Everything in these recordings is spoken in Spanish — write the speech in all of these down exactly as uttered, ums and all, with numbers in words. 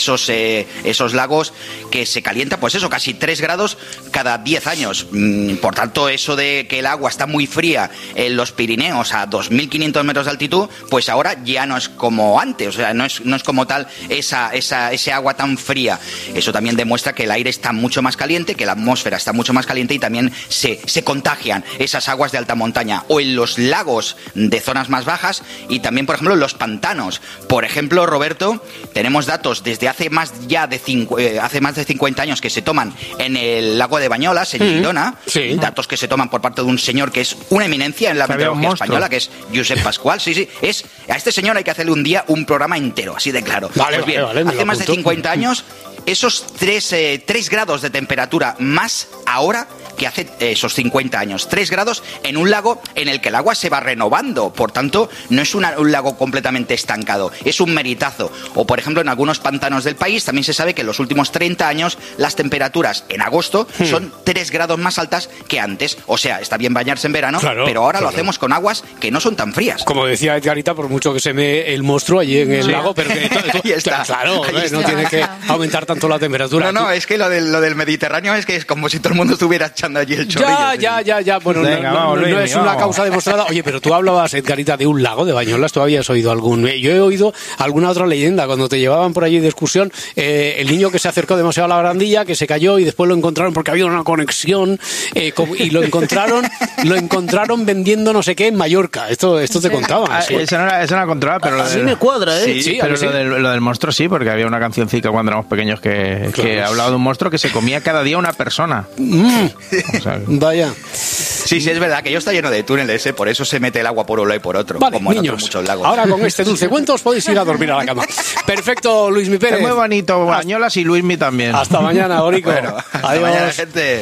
esos, eh, esos lagos que se calienta, pues eso, casi tres grados cada diez años. Por tanto, eso de que el agua está muy fría en los Pirineos a dos mil quinientos metros de altitud, pues ahora ya no es como antes, o sea, no es, no es como tal esa, esa, ese agua tan fría. Eso también demuestra que el aire está mucho más caliente, que la atmósfera está mucho más caliente y también se, se contagian esas aguas de alta montaña. O en los lagos de zonas más bajas y también, por ejemplo, en los pantanos. Por ejemplo, Roberto, tenemos datos desde hace más ya de cincu- eh, hace más de cincuenta años que se toman en el lago de Bañolas, en Girona, sí. Datos que se toman por parte de un señor que es una eminencia en la meteorología española, que es Josep Pascual. Sí, sí, es, a este señor hay que hacerle un día un programa entero, así de claro. Vale, pues bien, vale, vale, hace más de cincuenta años, esos tres, eh, tres grados de temperatura más ahora que hace esos cincuenta años. tres grados en un lago en el que el agua se va renovando. Por tanto, no es una, un lago completamente estancado. Es un meritazo. O, por ejemplo, en algunos pantanos del país también se sabe que en los últimos treinta años las temperaturas en agosto hmm. son tres grados más altas que antes. O sea, está bien bañarse en verano, claro, pero ahora claro. lo hacemos con aguas que no son tan frías. Como decía Edgarita, por mucho que se me el monstruo allí en el sí. lago, pero que ahí está. Claro, ahí no está. tiene que aumentar tanto la temperatura. No, no, es que lo del, lo del Mediterráneo es que es como si todo el mundo estuviera echando allí el chorrillo. Ya, ya, ya, ya. Bueno, Venga, no, vamos, no, no es una vamos. causa demostrada. Oye, pero tú hablabas, Edgarita, de un lago de Bañolas. ¿Tú habías oído algún? Yo he oído alguna otra leyenda. Cuando te llevaban por allí de excursión, eh, el niño que se acercó demasiado a la barandilla, que se cayó y después lo encontraron porque había una conexión eh, y lo encontraron lo encontraron vendiendo no sé qué en Mallorca. Esto esto te contaban. Ah, ¿sí? Eso no era, eso no era controlado, pero... Así me cuadra, ¿eh? Sí, sí pero sí. lo del, lo del monstruo sí, porque había una cancioncita cuando éramos pequeños que, claro. que hablaba de un monstruo que se comía cada día una persona. Mm. O sea, vaya. Sí, sí, es verdad que ello está lleno de túneles, ¿eh? Por eso se mete el agua por un lado y por otro, vale, como en niños, otros muchos lagos. Ahora con este dulce cuento os podéis ir a dormir a la cama. Perfecto, Luismi Pérez. Es muy bonito, Bañolas y Luismi también. Hasta mañana, Borico. Bueno, hasta Adiós. mañana, gente.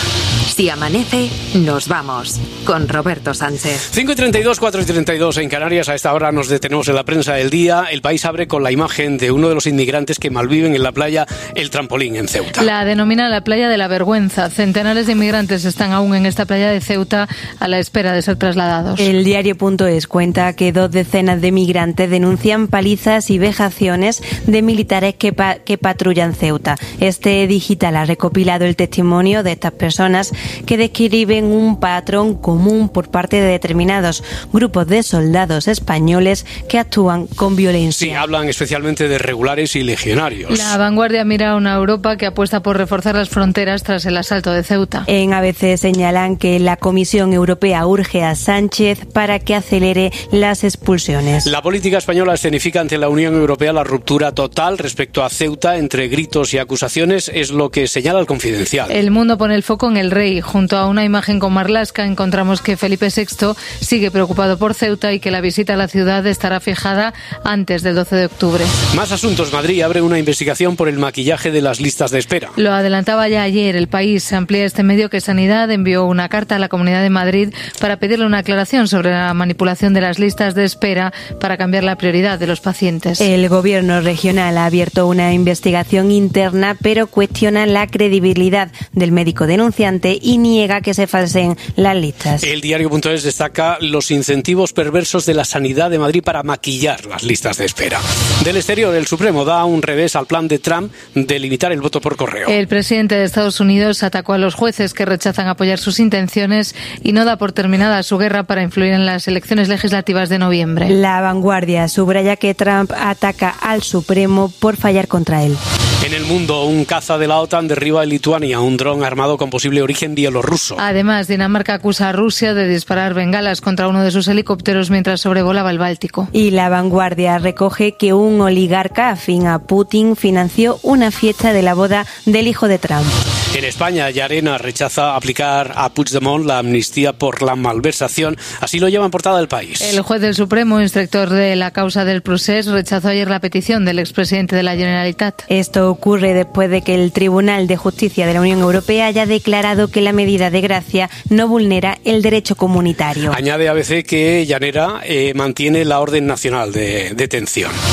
Si amanece, nos vamos con Roberto Sánchez. cinco y treinta y dos, cuatro y treinta y dos en Canarias. A esta hora nos detenemos en la prensa del día. El País abre con la imagen de uno de los inmigrantes que malviven en la playa El Trampolín, en Ceuta. La denomina la playa de la vergüenza. Centenares de inmigrantes están aún en esta playa de Ceuta a la espera de ser trasladados. El diario.es cuenta que dos decenas de migrantes denuncian palizas y vejaciones de militares que, pa- que patrullan Ceuta. Este digital ha recopilado el testimonio de estas personas que describen un patrón común por parte de determinados grupos de soldados españoles que actúan con violencia. Sí, hablan especialmente de regulares y legionarios. La Vanguardia mira a una Europa que apuesta por reforzar las fronteras tras el asalto de Ceuta. En A B C señalan que la Comisión Europea urge a Sánchez para que acelere las expulsiones. La política española escenifica ante la Unión Europea la ruptura total respecto a Ceuta entre gritos y acusaciones, es lo que señala el Confidencial. El Mundo pone el foco en el rey. Junto a una imagen con Marlaska encontramos que Felipe sexto sigue preocupado por Ceuta y que la visita a la ciudad estará fijada antes del doce de octubre. Más asuntos. Madrid abre una investigación por el maquillaje de las listas de espera. Lo adelantaba ya ayer El País. Amplía este medio que Sanidad envió una carta a la Comunidad de Madrid para pedirle una aclaración sobre la manipulación de las listas de espera para cambiar la prioridad de los pacientes. El gobierno regional ha abierto una investigación interna, pero cuestiona la credibilidad del médico denunciante y niega que se falseen las listas. El diario.es destaca los incentivos perversos de la Sanidad de Madrid para maquillar las listas de espera. Del exterior, el Supremo da un revés al plan de Trump de limitar el voto por correo. El presidente de Estados Unidos atacó a los jueces que rechazan apoyar sus intenciones y no da por terminada su guerra para influir en las elecciones legislativas de noviembre. La Vanguardia subraya que Trump ataca al Supremo por fallar contra él. En el mundo, un caza de la OTAN derriba en Lituania un dron armado con posible origen bielorruso. Además, Dinamarca acusa a Rusia de disparar bengalas contra uno de sus helicópteros mientras sobrevolaba el Báltico. Y la Vanguardia recoge que un oligarca afín a Putin financió una fiesta de la boda del hijo de Trump. En España, Llarena rechaza aplicar a Puigdemont la amnistía por la malversación. Así lo lleva en portada del País. El juez del Supremo, instructor de la causa del procés, rechazó ayer la petición del expresidente de la Generalitat. Esto ocurre después de que el Tribunal de Justicia de la Unión Europea haya declarado que la medida de gracia no vulnera el derecho comunitario. Añade A B C que Llanera eh, mantiene la orden nacional de detención.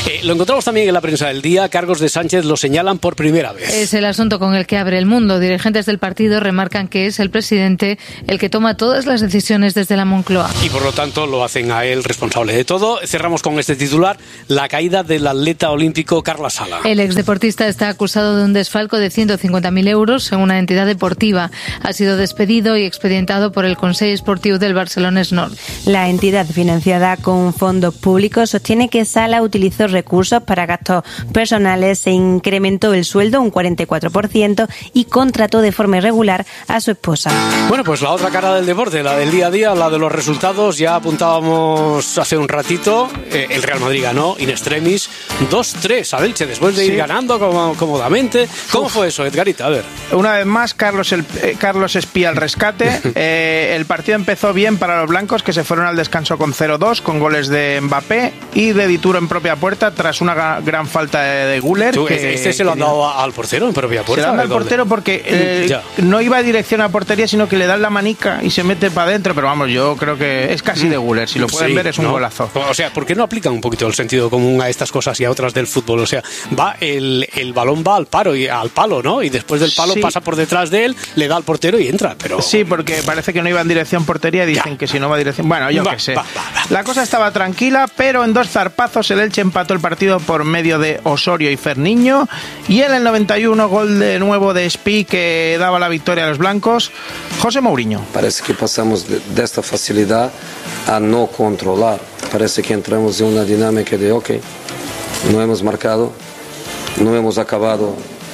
Eh, lo encontramos también en la prensa del día. Cargos de Sánchez lo señalan por primera vez. Es el asunto con el que abre El Mundo. Dirigentes del partido remarcan que es el presidente el que toma todas las decisiones desde la Moncloa. Y por lo tanto lo hacen a él responsable de todo. Cerramos con este titular: la caída del atleta olímpico Carla Sala. El exdeportista está acusado de un desfalco de ciento cincuenta mil euros en una entidad deportiva. Ha sido despedido y expedientado por el Consell Esportiu del Barcelona Nord. La entidad, financiada con fondos públicos, sostiene que Sala utilizó recursos para gastos personales, se incrementó el sueldo un cuarenta y cuatro por ciento y contrató de forma irregular a su esposa. Bueno, pues la otra cara del deporte, la del día a día, la de los resultados. Ya apuntábamos hace un ratito, eh, el Real Madrid ganó in extremis dos tres a Elche después de sí. ir ganando como, cómodamente. ¿Cómo Uf. fue eso, Edgarita? A ver. Una vez más, Carlos, el, eh, Carlos espía el rescate. eh, el partido empezó bien para los blancos, que se fueron al descanso con cero dos, con goles de Mbappé y de Dituro en propia puerta, tras una gran falta de, de Güler. ¿Tú, que, ¿Este se lo han dado al portero en propia puerta? Se lo han dado al portero porque eh, no iba a dirección a portería, sino que le dan la manica y se mete para adentro. Pero vamos, yo creo que es casi de Güler. Si lo pueden sí, ver, es un ¿no? golazo. O sea, ¿por qué no aplican un poquito el sentido común a estas cosas y a otras del fútbol? O sea, va el, el balón va al paro y al palo, ¿no? Y después del palo sí. pasa por detrás de él, le da al portero y entra. Pero sí, porque parece que no iba en dirección portería. Dicen ya. que si no va a dirección... Bueno, yo qué sé. Va, va, va. La cosa estaba tranquila, pero en dos zarpazos el Elche empató el partido por medio de Osorio y Ferniño. Y en el noventa y uno, gol de nuevo de Espi, que daba la victoria a los blancos. José Mourinho. Parece que pasamos de, de esta facilidad a no controlar. Parece que entramos en una dinámica de, ok, no hemos marcado, no hemos acabado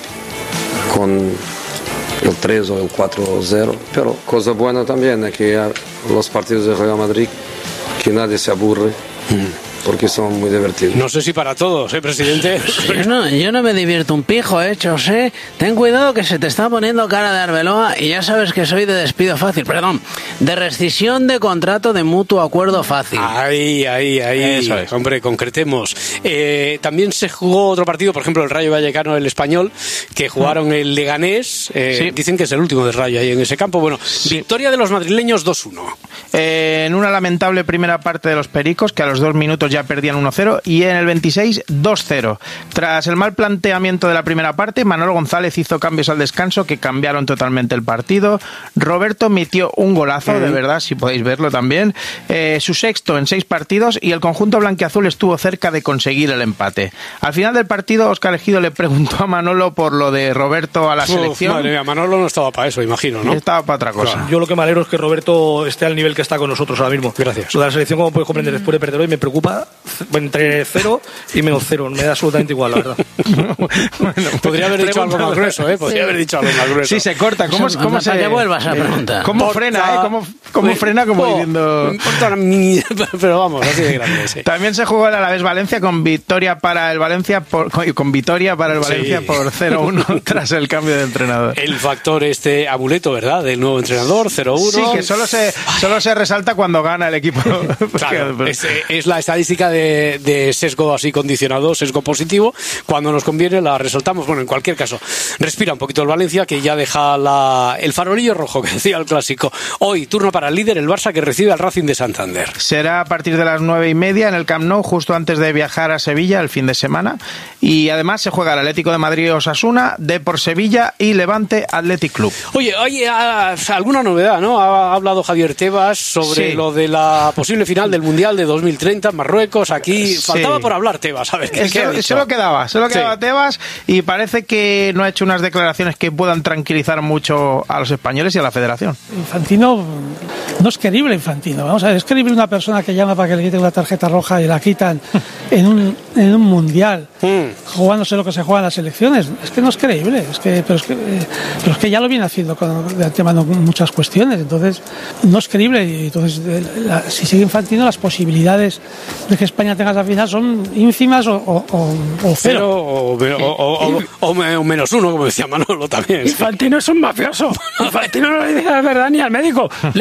con el tres o el cuatro cero, pero cosa buena también es que los partidos de Real Madrid, que nadie se aburre. Porque son muy divertidos. No sé si para todos, ¿eh, presidente? Yo no, yo no me divierto un pijo, ¿eh, José? Ten cuidado que se te está poniendo cara de Arbeloa y ya sabes que soy de despido fácil, perdón, de rescisión de contrato de mutuo acuerdo fácil. Ahí, ahí, ahí. Eso es. Hombre, concretemos. Eh, también se jugó otro partido, por ejemplo, el Rayo Vallecano, el Español, que jugaron el Leganés. Eh, sí. Dicen que es el último del Rayo ahí en ese campo. Bueno, sí. victoria de los madrileños dos uno. Eh, en una lamentable primera parte de los Pericos, que a los dos minutos ya perdían uno cero, y en el veintiséis dos cero. Tras el mal planteamiento de la primera parte, Manolo González hizo cambios al descanso que cambiaron totalmente el partido. Roberto metió un golazo, mm. de verdad, si podéis verlo también, eh, su sexto en seis partidos, y el conjunto blanquiazul estuvo cerca de conseguir el empate. Al final del partido, Óscar Ejido le preguntó a Manolo por lo de Roberto a la Uf, selección. Madre mía, Manolo no estaba para eso, imagino, ¿no? Estaba para otra cosa. Claro. Yo lo que me alegro es que Roberto esté al nivel que está con nosotros ahora mismo. Gracias. Lo de la selección, como puedes comprender, después de perder hoy, me preocupa entre cero y menos cero. Me da absolutamente igual, la verdad. Bueno, podría haber dicho algo más grueso, ¿eh? Podría sí. haber dicho algo más grueso. Sí, se corta. ¿Cómo, se, cómo se se... que vuelvas a preguntar. ¿Cómo Porta, frena, eh? ¿Cómo, cómo pues, frena como oh, diciendo... No importa la mierda, pero vamos, así de grande, sí. También se jugó el Alavés Valencia con victoria para el Valencia por, con, con victoria para el Valencia sí. por cero uno tras el cambio de entrenador. El factor este amuleto, ¿verdad? Del nuevo entrenador, cero uno. Sí, que solo se, solo se resalta cuando gana el equipo. Claro, es, es la estadística de, de sesgo así condicionado, sesgo positivo. Cuando nos conviene la resaltamos. Bueno, en cualquier caso, respira un poquito el Valencia, que ya deja la, el farolillo rojo que decía el clásico. Hoy, turno para el líder, el Barça, que recibe al Racing de Santander. Será a partir de las nueve y media en el Camp Nou, justo antes de viajar a Sevilla el fin de semana. Y además se juega el Atlético de Madrid Osasuna, Depor Sevilla y Levante Athletic Club. Oye, oye, alguna novedad, ¿no? Ha hablado Javier Tebas sobre sí. lo de la posible final del Mundial de dos mil treinta, Marruecos. Aquí sí. faltaba por hablar Tebas, a ver qué, qué ha dicho. Solo quedaba, solo quedaba sí. Tebas, y parece que no ha hecho unas declaraciones que puedan tranquilizar mucho a los españoles y a la Federación. Infantino no es creíble, Infantino. Vamos a ver, es creíble una persona que llama para que le quiten una tarjeta roja y la quitan en un, en un mundial, mm. jugándose lo que se juega en las elecciones. Es que no es creíble, es que, pero, es que, eh, pero es que ya lo viene haciendo con, de antemano muchas cuestiones. Entonces, no es creíble. Y entonces, la, si sigue Infantino, las posibilidades de que España tenga esa final son ínfimas o, o, o, o cero. O, o, o, o, o menos uno, como decía Manolo también. Infantino es un mafioso. Infantino no le dice la verdad ni al médico. Le tengo más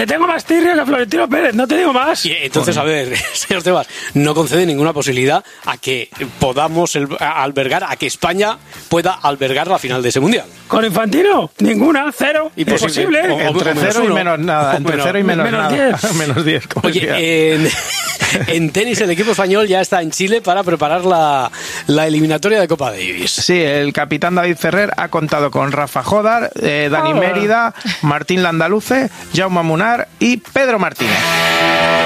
las tirrias a Florentino Pérez, no te digo más. Y entonces, a ver, señor Tebas, no concede ninguna posibilidad a que podamos el, a albergar, a que España pueda albergar la final de ese mundial. ¿Con Infantino? Ninguna, cero. Imposible. O, entre cero y menos nada. Entre cero y menos, menos nada. diez. Menos diez. Oye, en, en tenis el equipo español ya está en Chile para preparar la, la eliminatoria de Copa Davis. Sí, el capitán David Ferrer ha contado con Rafa Jodar, eh, Dani oh. Mérida, Martín Landaluce, Jaume Munar y Pedro Martínez.